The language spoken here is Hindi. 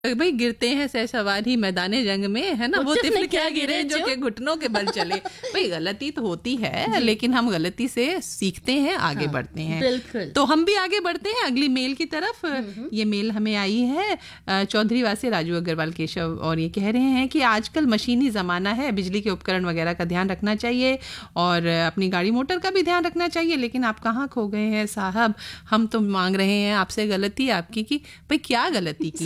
भाई गिरते हैं सहसवार ही मैदाने जंग में, है ना, वो तिफल क्या गिरे जो के घुटनों के बल चले। भाई गलती तो होती है, लेकिन हम गलती से सीखते हैं, आगे बढ़ते हैं। बिल्कुल। तो हम भी आगे बढ़ते हैं अगली मेल की तरफ। ये मेल हमें आई है चौधरी वासी राजू अग्रवाल केशव, और ये कह रहे हैं कि आजकल मशीनी ज़माना है, बिजली के उपकरण वगैरह का ध्यान रखना चाहिए और अपनी गाड़ी मोटर का भी ध्यान रखना चाहिए। लेकिन आप कहाँ खो गए हैं साहब, हम तो मांग रहे हैं आपसे गलती आपकी कि भाई क्या गलती की